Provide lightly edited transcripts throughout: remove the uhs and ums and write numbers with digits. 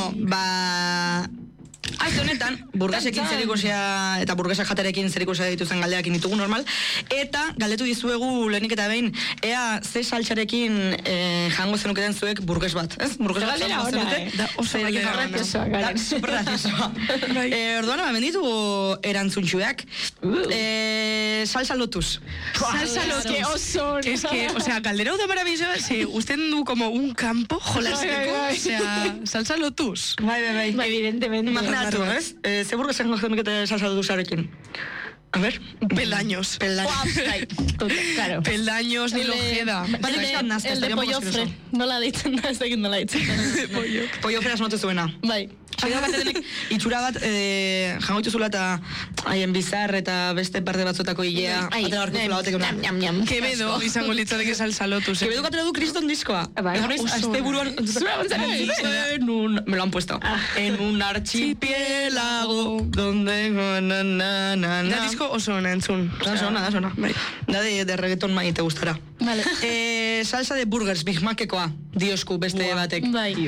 Bueno, aste honetan, burgesekin zerikusia eta burgesak jaterekin zerikusia dituzten galdeakin ditugu normal, eta galdetu dizuegu lehenik eta behin, ea ze saltxarekin jango zenuketen zuek burges bat, ez? Burges bat jango zenute? Oso galdera ona. Super graciosoa. Orduan, ditugu erantzuntxueak. Salsa Lotus. Salsa Lotus. Oso. Es que, o sea, galdera hau da maravillosa, se usten du como un campo jolasteko, o sea, Salsa Lotus. Bai. Evidentemente. Imaginatu, ez? Ze burges jango zenukete Salsa Lotusarekin? A ver. Peldaños. Claro. Peldaños ni lojeda. El de pollo fre. Nola deitzen da, ez dakit nola deitzen. Pollo fre asmatu zuena. Bai. Saio bat denek itxura bat jango dituzula eta haien bizar eta beste parte batzutako hilea atera barkuzula batek. Kebedo izango litzateke Salsa Lotus. Kebedo katera du Kriston diskoa. Azte buruan... Me lo han puesto. En un archipiélago donde... Da disko oso ona entzun. Da sona. Da de reggaeton mai te gustará. Vale. Salsa de burgers, Big Macekoa, diosku beste batek. Bai.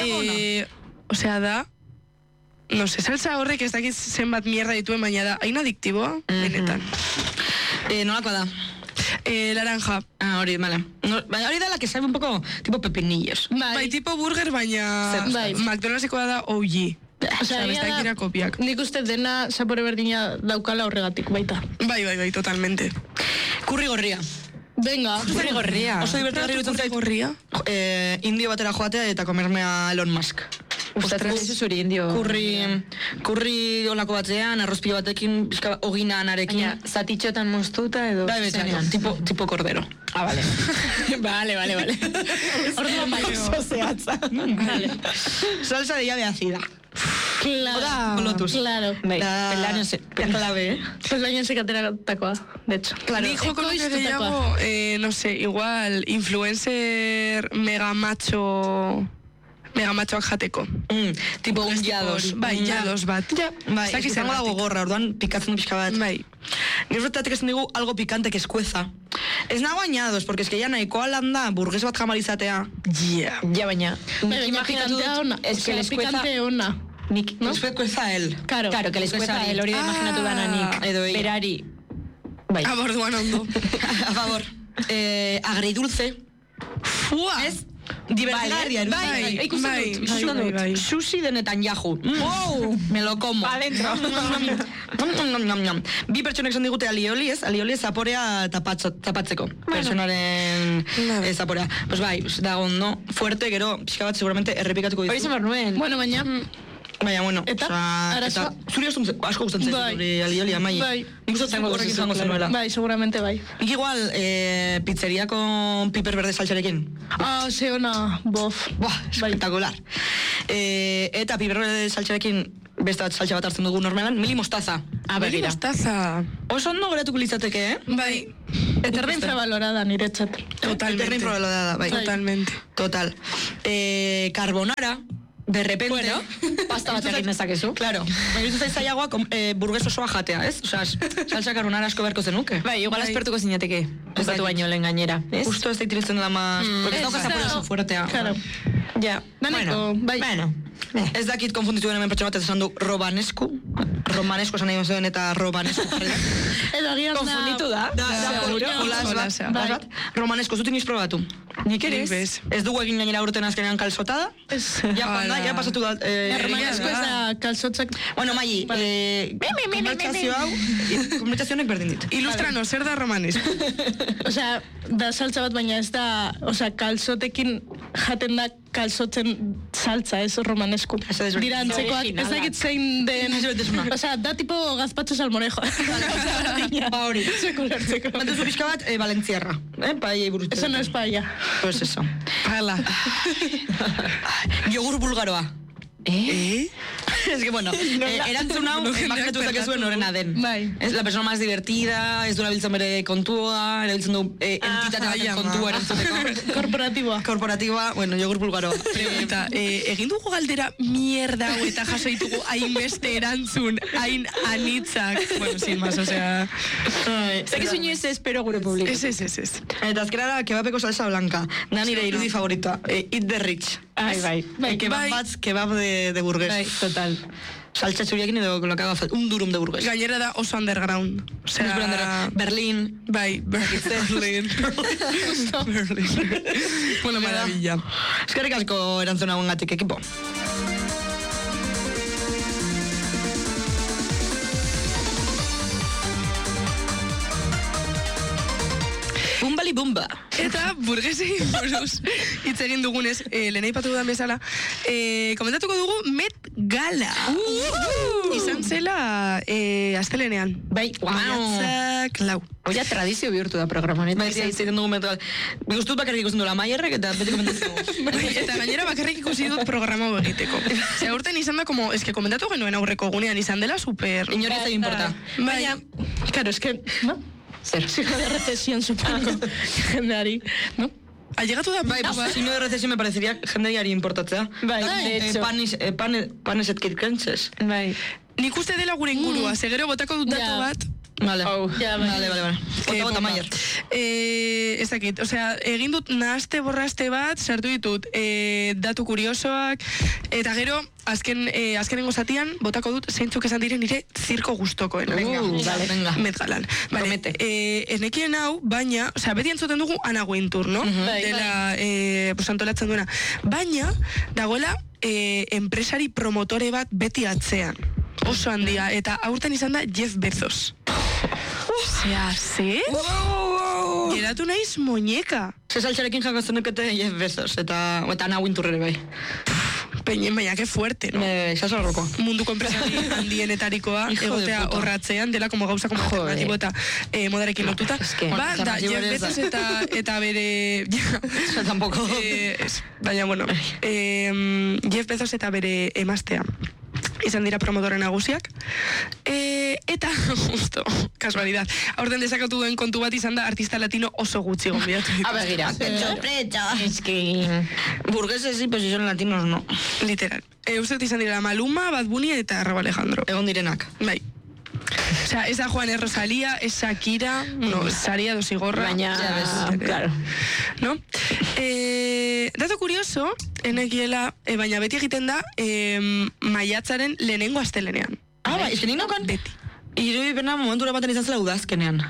O sea, da... No sé, salsa horrek ez dakit zenbat mierda dituen, baina da, hain adiktiboa, benetan. Nolakoa da? Laranja. Hori, vale. Baina hori da la que sabe un poco tipo pepinillos. Bai, tipo burger, baina McDonald'sekoa da OG. Osea, bestakira kopiak. Nik uste dena zapore berdina daukala horregatik, baita. Bai, totalmente. Kurri gorria. Venga, kurri gorria. Oso divertigarri dutzen zait. Gorria? Indio batera joatea eta komermea Elon Musk. Ostras, zuri indio. Kurri olako batzean, arrozpilo batekin, pizka ogina anarekin. Zatitxotan moztuta edo... Bai, tipo cordero. Ah, vale. Vale. Orduan bai. Oso zehatza. Salsa de llave ácida. Claro. Lotus. Claro. Clave, Peldaños ekateratakoa, de hecho. Claro. Ni joko lo que llago, no sé, igual, influencer mega machoak jateko. Tipo un jados. Bai, jados bat. Bai, izango dago gorra, orduan pikatzen du pixka bat. Bai. Ni horretatik esan digu algo picante que escueza. Ez nago añados, porque es que ya nahikoa landa burgues bat jamarizatea. Ja, baina. Pikantea ona. Es que les Pikante ona. Nik, no? Les cueza él. Claro, que les cueza él, hori da imaginatu dana nik. Edo ella. Berari. Bai. Aborduan ondo. A favor. Agridulce. Fua. Ez? Divertigarria. Bai. Sushi de Netanyahu. Wow. Me lo como. Adentro. Bi pertsonek esan digute alioli, ez? Alioli zaporea tapatzeko. Personaren zaporea. Pues bai, da ondo, fuerte, gero, pixka bat seguramente errepikatuko dizu. Hori zemar nuen. Bueno, baina... Baina, bueno, eta zuri asko gustatzen zaizu alioli amai. Bai. Nik gustatzen horrekin zango zenuela. Bai, seguramente bai. Nik igual, pizzeriako piper berde saltxarekin. Ze ona, bof. Buah, espectacular. Eta piper berde saltxarekin beste bat saltxa bat hartzen dugu normalan, mili mostaza. Mili mostaza. Oso ondo geratuko litzateke, Bai. Eterra infravalorada niretzat. Totalmente. Eterra infravalorada, bai. Totalmente. Total. Carbonara. De repente... Bueno, pasta bat egin dezakezu. Claro. Baina irutu zaizagoa burgues osoa jatea, ez? Osea, salsa carbonara asko beharko zenuke. Bai, igual aspertuko zinateke. Gustatu baino lehen gainera, ez? Justo ez daitiritzen dela más... Porque ez dauka zapore oso fuertea. Claro. Ja. Daneko, bai. Bueno. Ez dakit konfunditu hemen pertsona bat ez esan du romanesku. Romanesku esan nahi zuen eta romanesku jarri. Edo agian da... Konfunditu da. Seguro. Romanesku, zutin izprobatu. Nik ere ez. Ez dugu egin gainera urten azkenean kalzotada. Ja pasatu da... Romanesku ez da kalzotzak... Bueno, Mai, konbertsazio hau, konbertsazionek berdin dit. Ilustranos, zer da romanesku? Osea, da saltza bat, baina ez da... Osea, kalzotekin jaten da kalzotzen saltza, ez romanesku. Dira antzekoak, ez dakit zein den... Osea, da tipo gazpacho salmorejo. Ba hori. Mantezu pixka bat, Valentziarra. Paella iburuz. Eso no es paella. Pues eso. Paella. Yogur bulgaroa. Es que bueno, erantzun hau, imaginatu ezakezuen horrena den. Es la persona más divertida, ez du erabiltzen bere kontua, erabiltzen du entitate baten kontua erantzuteko. Korporatiboa, bueno, yogur bulgaroa. Eta, egin dugu galdera mierda hau eta jaso ditugu hainbeste erantzun, hain anitzak. Bueno, sin más, o sea... Zakizu inoiz espero gure publiko. Ez. Eta azkenara, kebapeko salsa blanca. Da nire irudi favorita. Eat the rich. Kebab de burgués. Bai, total. Saltxa txuriakin edo kolokado un durum de burgués. Gainera da oso underground. Berlín. Bai, Berlín. Bueno, maravilla. Eskerrik asko erantzuna guengatik, ekipo. Bumbali bumba. Eta burgesi buruz hitz egin dugunez, lehen aipatu dudan bezala, komentatuko dugu Met Gala. Izan zela astelenean. Bai, Maiatzak lau. Oia tradizio bihurtu da programa honetan. Bai, egiten dugu Met Gala. Gustut bakarrik ikusten duela Maierrek eta beti komentatzen dugu. Eta gainera bakarrik ikusi dut programa hau egiteko. Ze aurten izan da como, eske komentatu genuen aurreko egunean izan dela super. Inori ez da importa. Baina, claro, eske, no? Zer. Signo de recesión, supongo. Jendeari, no? Allegatu da Bai, signo de recesión me parecería jenderiari importatzea. Bai, de hecho. Panes et kirkentzes. Bai. Nik uste dela gure ingurua, segero botako dut datu bat. Vale. Vale. Bota Maier. Ez dakit, osea, egin dut nahaste borraste bat, sartu ditut datu kuriosoak, eta gero, azkenengo zatian, botako dut zeintzuk esan diren nire zirko gustokoen. Venga. Met Galan. Vale, enekien hau, baina, osea, beti entzuten dugu Ana Wintour, no? Dela, antolatzen duena. Baina, dagoela, enpresari promotore bat beti atzean. Oso handia, eta aurten izan da Jeff Bezos. Osea, ze? Geratu naiz moñeka. Saltxarekin jakazten dukete Jeff Bezos, eta Ana Wintour ere bai. Peñen, baina, que fuerte, no? Xaso horroko. Munduko enpresari handienetarikoa, egotea horratzean, dela como gauza como alternatibo eta modarekin lotuta. Ba, da, Jeff Bezos eta bere... Tampoco. Baina, bueno, Jeff Bezos eta bere emaztea izan dira promotoren nagusiak, eta, justo, kasualidad, aurten desakatu duen kontu bat izan da artista latino oso gutxi gonbidatu ditu. A begira, es que... Burgueses sí, pero si son latinos, no. Literal. Uste izan dira Maluma, Bad Bunny eta Rauw Alejandro. Egon direnak. Bai. Osea, esa Juan es Rosalía, es Shakira, no, Saria Dosigorra. Baina, claro. ¿No? Dato curioso, enekiela, baina beti egiten da, maiatzaren lehenengo astelenean. Bai, ez ninokan? Beti. Irudipena momentura baten izan zela udazkenean.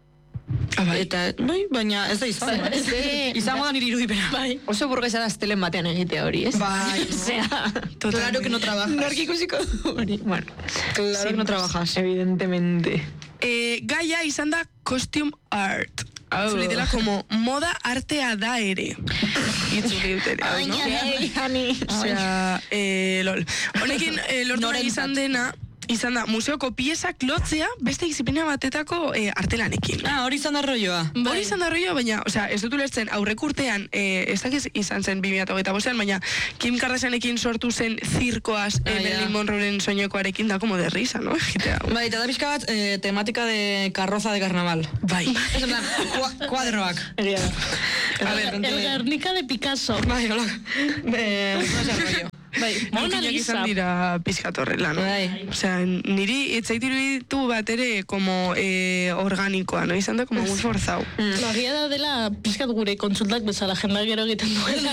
Eta, bai, baina ez da izan. Izango da nire irudipena. Bai. Oso burguesa da astelen batean egitea hori, ez? Bai. Claro que no trabajas. Nork ikusiko hori. Bueno. Claro que no trabajas. Evidentemente. Gaia izan da costume art. Zulitela como moda artea da ere. Itzuli dut ere, no? Osea, lol. Honekin, lortu nahi izan da museoko piezak lotzea beste disiplina batetako artelanekin. Hori izan da rolloa. Hori izan da rolloa, baina, osea, ez dut ulertzen aurreko urtean, ez dakiz izan zen 2025an, baina Kim Kardashianekin sortu zen zirkoaz Marilyn Monroeren soinekoarekin da como de risa, no? Bai, eta da pixka bat tematika de carroza de carnaval. Bai. Ez en plan, kuadroak. El Guernica de Picasso. Bai, hola. Rollo. Bai, Mona izan dira pizkatorrela, no? Osea, niri etzaitiru ditu bat ere como organikoa, no? Izan da como muy forzau. Magia da dela pizkat gure kontsultak bezala jenda gero egiten duela.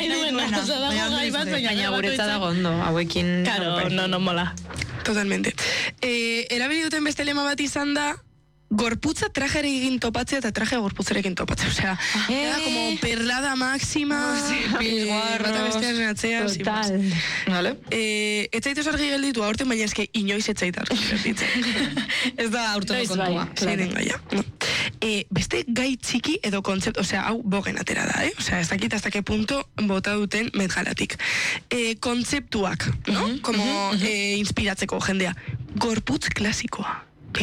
Baina guretza dago ondo, hauekin... Claro, no mola. Totalmente. Erabili duten beste lema bat izan da gorputza trajerekin topatzea eta trajea gorputzarekin topatzea. Osea, era como perlada máxima, bata bestean atzean. Total. Vale. Etzaito sargi gelditu aurten, baina eske inoiz etzaita gelditzen. Ez da aurten kontua. Zeinen gaia. Beste gai txiki edo kontzeptu, osea, hau bogen atera da, Osea, ez dakit hasta que punto bota duten Met Galatik. Kontzeptuak, no? Como inspiratzeko jendea. Gorputz klasikoa.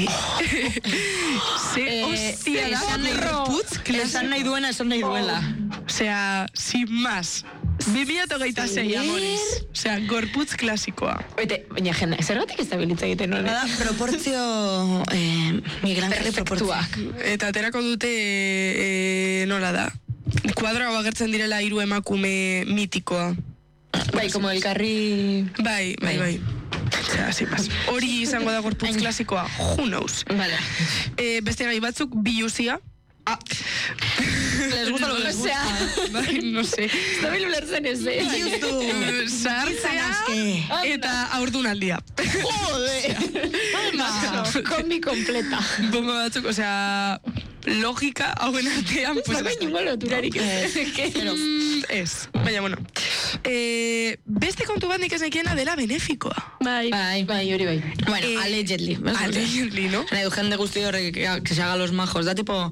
Hostia, esan nahi duela. Osea, sin más. 2026, amores. Osea, gorputz klasikoa. Oite, baina jende, zergatik ez da bilitza egiten hori? Bada, proporzio migrante proportuak. Eta aterako dute, nola da? Kuadro agertzen direla 3 emakume mitikoa. Bai, como elkarri... Bai. Osea, sin más. Hori izango da gorputz klasikoa, who knows. Vale. Beste gai batzuk, biluzia. Les gusta lo que les gusta. No sé. Zabil ulertzen ez, Sartzea eta aurdunaldia. Jode! Kombi kompleta. Bomba batzuk, osea, logika hauen artean, pues... Baina ingo loturarik Ez, baina, bueno. Beste kontu bat nik ez nekiena dela benefikoa. Bai, hori bai. Bueno, allegedly. Allegedly, ¿no? Nahi du jende guzti horrek que se haga los majos. Da tipo...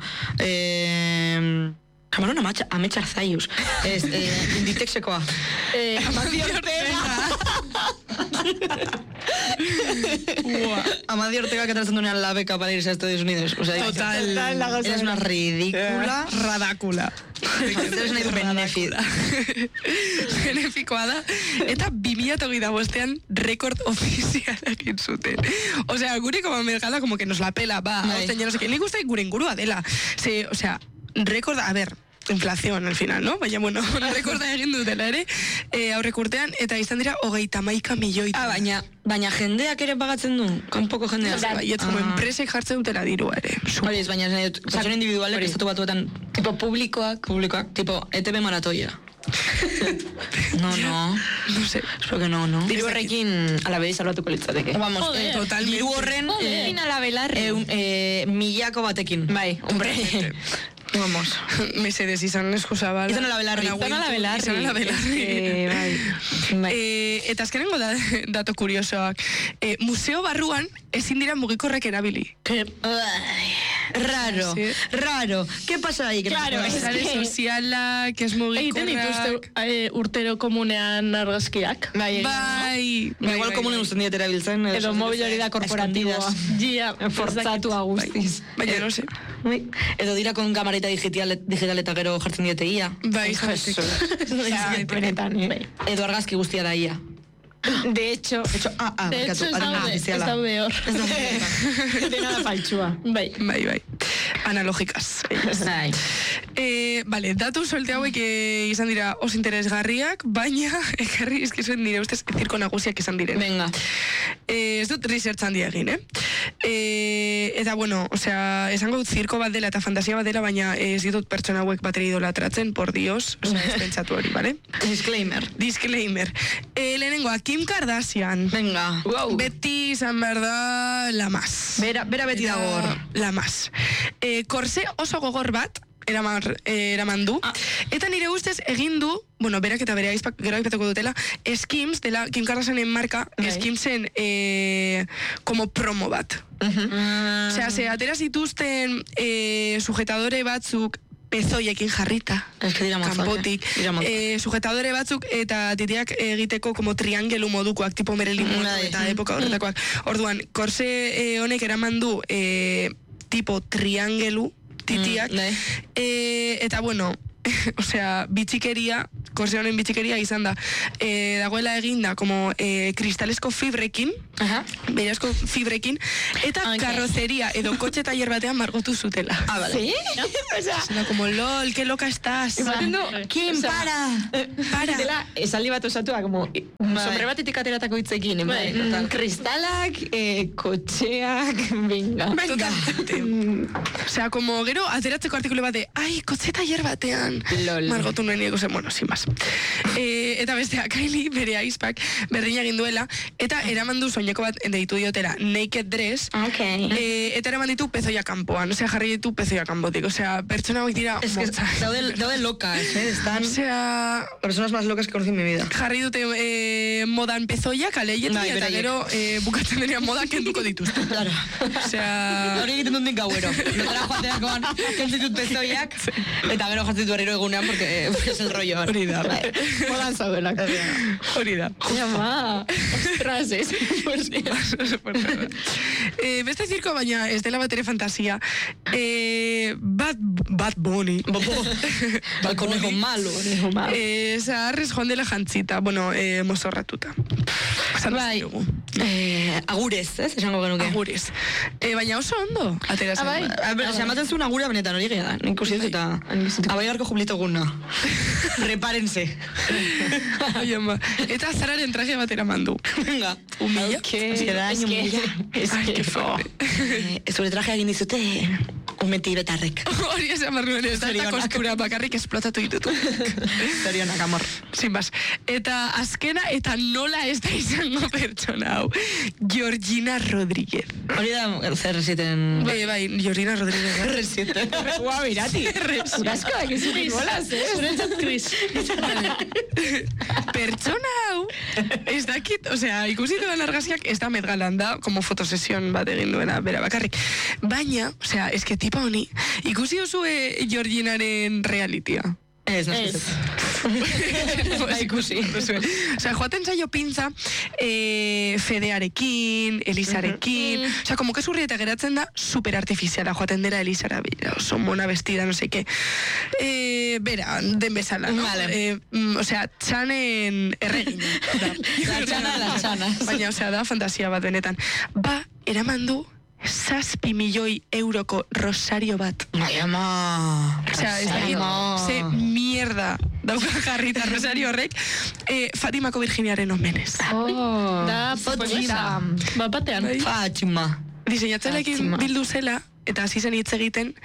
Camarón Ametsa Arzaius. Inditexekoa. Amancio Ortega. Amancio Ortega que traen duenean la beca para irse a Estados Unidos. O sea, Total. Eres una ridícula. Radácula. Eres una benefida. Benefikoa da. Eta 2025ean rekord ofizialak egin zuten. O sea, gure como mercada como que nos la pela, va. No sé qué. Nik uste gure ingurua dela. O sea, récord, a ver, inflación al final, ¿no? Baina, bueno, rekorda egin dutela ere, aurrek urtean, eta izan dira 31 milioi. Baina jendeak ere pagatzen du? Kanpoko jendeak? Baiet, como enpresek jartzen dutela dirua ere. Hori ez, baina pertsona individualek estatu batuetan... Tipo publikoak, tipo ETB maratoia. No. No sé. Espero que no. Diru horrekin alabedi salbatuko litzateke. Vamos, total, diru horren... milako batekin. Bai, hombre... Vamos. Mesedez, izan eskuzabala. Izan alabelarri. Bai. Eta azkenengo dato kuriosoak. Museo barruan ezin dira mugikorrek erabili. Raro. ¿Qué pasa ahí? Claro, sare sozialak, ez mugikorrak. Egiten dituzte urtero komunean argazkiak. Bai. Igual komunen usten diet erabiltzen. Edo mobil hori da korporatiboa. Gia, forzatu aguztiz. Baina, no sé. Edo dira kon kamarita digital eta gero jartzen diete ia. Bai, jabetik. Edo argazki guztia da ia. De hecho, ez daude hor. Dena da faltsua. Bai. Analogikaz. Vale, datu solte hauek izan dira os interesgarriak, baina ekarri izkizuen nire ustez zirko nagusiak izan diren. Venga. Ez dut research handia egin, Eta, bueno, osea, esango dut zirko bat dela eta fantasia bat dela, baina ez ditut pertsona hauek bateri idolatratzen, por Dios, osea, ez pentsatu hori, bale? Disclaimer. Lehenengoa, Kim Kardashian. Venga. Wow. Beti izan behar da la más. Bera beti da gor. La más. Korse oso gogor bat, eraman du. Eta nire ustez egin du, bueno, berak eta bere aizpak gero aipatuko dutela, Skims, dela Kim Kardashianen marka, Skimsen como promo bat. Osea, se atera zituzten sujetadore batzuk pezoiekin jarrita, kanpotik, sujetadore batzuk eta titiak egiteko como triangelu modukoak, tipo Marilyn Monroe eta epoka horretakoak. Orduan, korse honek eraman du tipo triangelu titiak, eta bueno, osea, bitxikeria, korse honen bitxikeria izan da, dagoela eginda, como kristalesko fibrekin, beirazko fibrekin, eta karrozeria edo kotxe taller batean margotu zutela. Vale. ¿Sí? Sino como, lol, qué loca estás. Kim, para. Dela, esaldi bat osatua, como, sobre batetik ateratako hitzekin, kristalak, kotxeak, venga. Osea, como gero, ateratzeko artikulu bate, ai, kotxe taller batean. Margotu nuen nieko zen, bueno, sin más. Eta bestea, Kylie, bere aizpak, berdina egin duela, eta eraman du soineko bat deitu diotera naked dress, eta eraman ditu pezoia kanpoan, osea, jarri ditu pezoia kanpotik, osea, pertsona hauek dira motza. Daude locas, están... Osea... Personas más locas que conocí en mi vida. Jarri dute modan pezoia, kaleietik, eta gero bukatzen denean modan kenduko dituzte. Claro. Osea... Hori egiten dut nik gauero. Notara joateakoan kentitut pezoiak, eta gero jartzen du berriro egunean, porque es el rollo. Hori da. Modan zaudelak. Hori da. Llama. Ostras, es beste zirko, baina ez dela batere fantasia. Bad Bunny. Bad conejo malo. Zaharrez joan dela jantzita, bueno, mozorratuta. Bai. Agurez, ez? Esango genuke. Agurez. Baina oso ondo. Atera zen. Osea, ematen zuen agura benetan hori gara. Nik usiet eta... Abaigarko jubilito guna. Repárense. Eta zararen traje batera mandu. Venga. Humilla. Es que da año humilla. Es que fue. Zure traje egin dizute Umeti betarrek. Hori esan barruen ez da, eta kostura bakarrik esplotatu ditutu. Zorionak, amor. Sin bas. Eta azkena, eta nola ez da izango pertsona hau. Georgina Rodríguez. Hori da, CR7-en... Bai, Georgina Rodríguez. CR7. Ua, mirati. Uraskoak izan bolaz, Zurentzat, Chris. Pertsona hau, ez dakit, osea, ikusi duan argazkiak ez da Met Galan da, como fotosesion bat egin duena, bera bakarrik. Baina, osea, eske tipa honi, ikusi duzue Georginaren realitia. Ez. Ikusi. Osea, joaten zaio pintza Fedearekin, Elisarekin, osea, como que zurrieta geratzen da super artifiziala joaten dela Elisara, oso mona vestida, no sé qué. Bera, den bezala, no? Vale. Osea, txanen erregina. La txana de las txanas. Baina, osea, da fantasia bat benetan. Ba, eraman du 7 milioi euroko rosario bat. Ai, ama. Osea, ez dakit, ze mierda dauka jarrita rosario horrek, Fatimako Virginiaren omenez. Da, Fotxina. Bapatean. Fatxima. Diseinatzaileekin bildu zela, eta hasi zen hitz egiten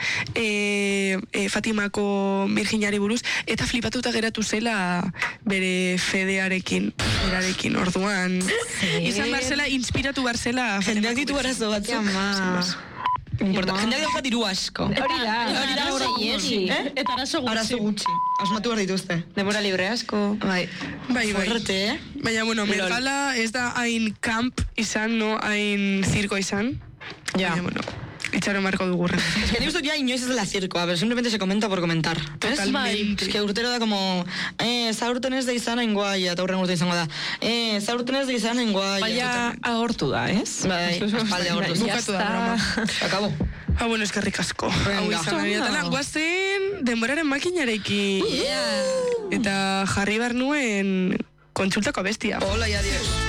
Fatimako Virginiari buruz, eta flipatuta geratu zela bere Fedearekin, berarekin orduan. Izan barzela, inspiratu barzela. Jendeak ditu arazo batzu. Jendeak dauka diru asko. Hori da, Eta arazo gutxi. Asmatu behar dituzte. Denbora libre asko. Bai. Forrete, Baina, bueno, Met Gala ez da hain camp izan, no hain zirko izan. Ja. Baina, bueno, itxaron marko dugurren. Es que ni uste ya inoiz ez dela zirkoa, pero simplemente se comenta por comentar. Totalmente. Es que urtero da como, zaurten ez da izan hain guai, eta urren urte izango da. Zaurten ez da izan hain guai. Baina agortu da, ez? Bai, aspalde agortu. Bukatu da broma. Acabo. Bueno, eskerrik asko. Hau izan ariatala, guazen denboraren makinarekin. Eta jarri bar nuen kontsultako bestia. Hola y adiós.